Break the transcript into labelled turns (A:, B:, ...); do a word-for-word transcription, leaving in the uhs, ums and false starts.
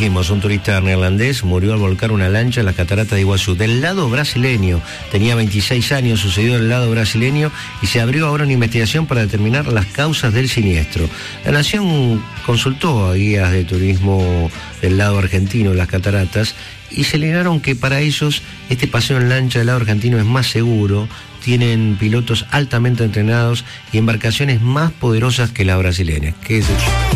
A: dijimos, un turista neerlandés murió al volcar una lancha en las cataratas de Iguazú. Del lado brasileño, tenía veintiséis años, sucedió del lado brasileño y se abrió ahora una investigación para determinar las causas del siniestro. La Nación consultó a guías de turismo del lado argentino en las cataratas y se alegaron que para ellos este paseo en lancha del lado argentino es más seguro, tienen pilotos altamente entrenados y embarcaciones más poderosas que las brasileñas. ¿Qué es eso?